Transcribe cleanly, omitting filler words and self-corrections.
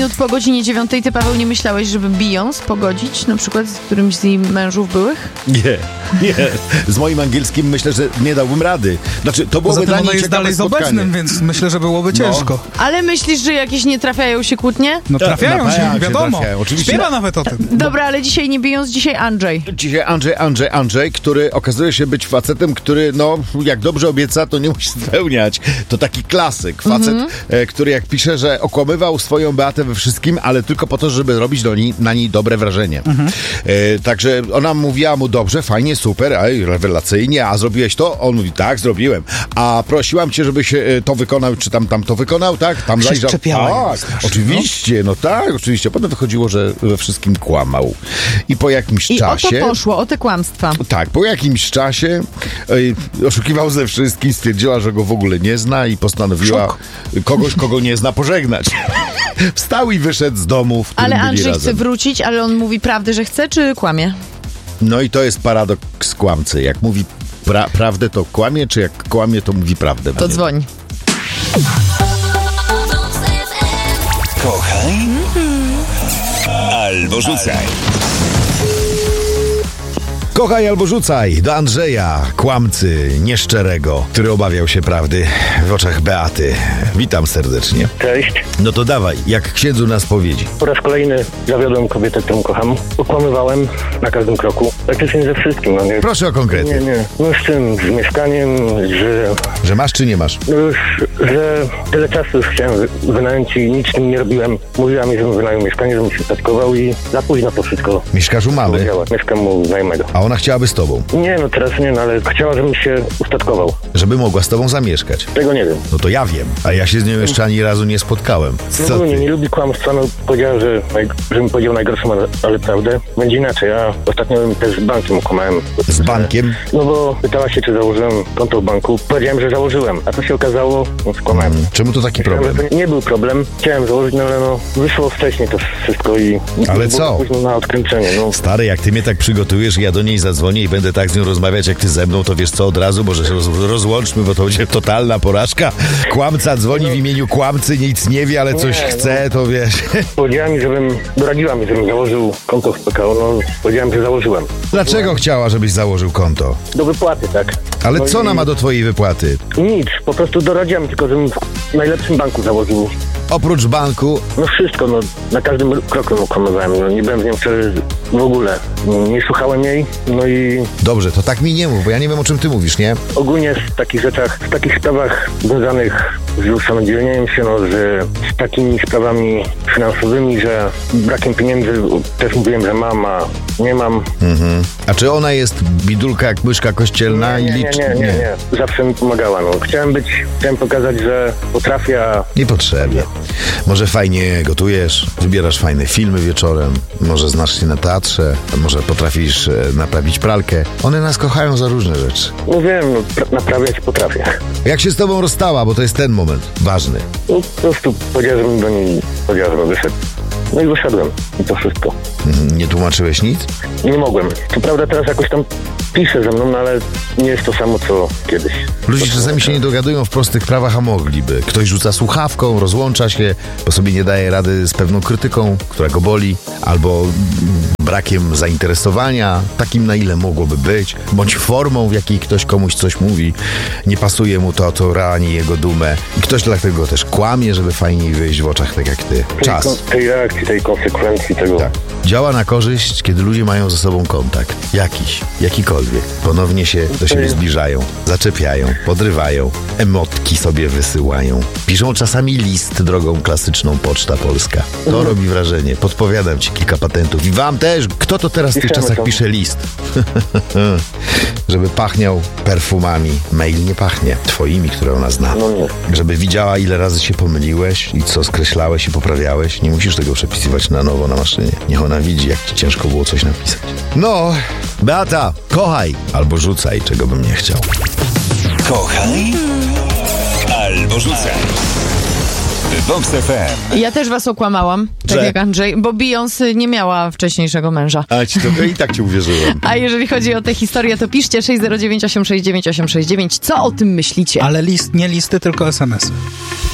Minut po godzinie 9 ty, Paweł, nie myślałeś, żeby Beyoncé pogodzić na przykład z którymś z jej mężów byłych? Nie. Z moim angielskim myślę, że nie dałbym rady. Znaczy, to byłoby dla niej jest dalej z obecnym, więc myślę, że byłoby ciężko. Ale myślisz, że jakieś nie trafiają się kłótnie? No trafiają się, wiadomo. Oczywiście. Śpiewa nawet o tym. Dobra, ale dzisiaj nie Beyoncé, dzisiaj Andrzej. Dzisiaj Andrzej, który okazuje się być facetem, który, no, jak dobrze obieca, to nie musi spełniać. To taki klasyk. Facet, który jak pisze, że okłamywał swoją Beatę we wszystkim, ale tylko po to, żeby robić na niej dobre wrażenie. Także ona mówiła mu dobrze, fajnie, super, rewelacyjnie, a zrobiłeś to? On mówi, tak, zrobiłem. A prosiłam cię, żebyś to wykonał, czy tam to wykonał, tak? Tam zajrzał. Tak, oczywiście, no tak, oczywiście. Potem wychodziło, że we wszystkim kłamał. I po jakimś czasie... I o to poszło, o te kłamstwa. Tak, po jakimś czasie oszukiwał ze wszystkim, stwierdziła, że go w ogóle nie zna i postanowiła kogoś, kogo nie zna, pożegnać. Wstał i wyszedł z domu, w którym Ale byli Andrzej razem. chce wrócić, ale on mówi prawdę, że chce, czy kłamie? No i to jest paradoks kłamcy. Jak mówi prawdę, to kłamie, czy jak kłamie, to mówi prawdę. To dzwoń. Kochaj albo rzucaj. Kochaj albo rzucaj do Andrzeja, kłamcy nieszczerego, który obawiał się prawdy w oczach Beaty. Witam serdecznie. Cześć. No to dawaj, jak księdzu na spowiedzi. Po raz kolejny zawiodłem kobietę, którą kocham. Okłamywałem na każdym kroku. Praktycznie ze wszystkim. No nie. Proszę o konkrety. Nie. No z czym? Z mieszkaniem, Że masz czy nie masz? no już, że tyle czasu już chciałem wynająć i nic z tym nie robiłem. Mówiła mi, żebym wynajął mieszkanie, żebym się statkował i za późno to wszystko Mieszkasz u mamy, działa. Mieszkam u znajomego. a ona chciałaby z tobą, Nie, no teraz nie, no ale chciała, żebym się ustatkował. żeby mogła z tobą zamieszkać. Tego nie wiem. No to ja wiem, a ja się z nią jeszcze ani razu nie spotkałem. No Co ogólnie nie ty? lubi kłamstwa, no powiedziała, żebym powiedział najgorszą, ale prawdę. Będzie inaczej. Ja ostatnio też z bankiem okłamałem. Z bankiem? No bo pytała się, czy założyłem konto w banku. Powiedziałem, że założyłem, a to się okazało, no skłamałem. Czemu to taki problem? To nie był problem. Chciałem założyć, no ale no wyszło wcześniej to wszystko i... Ale było co? Późno na odkręcenie, no. Stary, jak ty mnie tak przygotujesz, ja do niej zadzwonię i będę tak z nią rozmawiać, jak ty ze mną, to wiesz co, od razu może się rozłączmy, bo to będzie totalna porażka. Kłamca dzwoni w imieniu kłamcy, nic nie wie, ale coś chce, to wiesz. Powiedziała mi, doradziła mi, żebym założył konto w PKO, no powiedziałem, że założyłem. Dlaczego chciała, żebyś założył konto? Do wypłaty, tak. Ale No co ona ma do twojej wypłaty? Nic, po prostu doradziłem, tylko żebym w najlepszym banku założył. Oprócz banku, No wszystko, no na każdym kroku okłamywałem, no nie byłem z nią szczery w ogóle. Nie słuchałem jej, no i dobrze, to tak mi nie mów, bo ja nie wiem, o czym ty mówisz, nie? ogólnie w takich rzeczach, w takich sprawach związanych z usamodzielnieniem się, no z takimi sprawami finansowymi, że brakiem pieniędzy też mówiłem, że mam, a nie mam. A czy ona jest bidulka jak myszka kościelna i liczy? Nie. Zawsze mi pomagała, no. Chciałem pokazać, że potrafię, a Niepotrzebnie. Może fajnie gotujesz, wybierasz fajne filmy wieczorem, może znasz się na teatrze, może potrafisz naprawić pralkę. One nas kochają za różne rzeczy. no wiem, no, naprawiać potrafię. Jak się z tobą rozstała, bo to jest ten moment ważny. No, po prostu powiedziałem, żebym do niej powiedział, żeby wyszedł. No i wyszedłem. I to wszystko. Nie tłumaczyłeś nic? Nie mogłem. Co prawda teraz jakoś tam pisze ze mną, no ale nie jest to samo, co kiedyś. Ludzie czasami się nie dogadują w prostych prawach, a mogliby. Ktoś rzuca słuchawką, rozłącza się, bo sobie nie daje rady z pewną krytyką, która go boli, albo brakiem zainteresowania, takim na ile mogłoby być, bądź formą, w jakiej ktoś komuś coś mówi. Nie pasuje mu to rani jego dumę. I ktoś dlatego też kłamie, żeby fajniej wyjść w oczach, tak jak ty. Czas. Tej reakcji, tej konsekwencji, tego... Tak. Działa na korzyść, kiedy ludzie mają ze sobą kontakt. Jakikolwiek. Ponownie się do siebie zbliżają, zaczepiają, podrywają, emotki sobie wysyłają. Piszą czasami list drogą klasyczną Poczta Polska. To robi wrażenie. Podpowiadam ci kilka patentów. I wam też. Kto to teraz w tych Piszemy czasach to. pisze list? Żeby pachniał perfumami. Mail nie pachnie. Twoimi, które ona zna. No nie. Żeby widziała, ile razy się pomyliłeś i co skreślałeś i poprawiałeś. Nie musisz tego przepisywać na nowo na maszynie. Niech ona widzi, jak ci ciężko było coś napisać. No, Beata, kochaj albo rzucaj, czego bym nie chciał. Kochaj albo rzucaj. Box FM. Ja też was okłamałam, tak Że? jak Andrzej, bo Beyoncé nie miała wcześniejszego męża. A ci to i tak ci uwierzyłem. A jeżeli chodzi o tę historię, to piszcie 609 869 869. Co o tym myślicie? Ale nie listy, tylko SMS-y.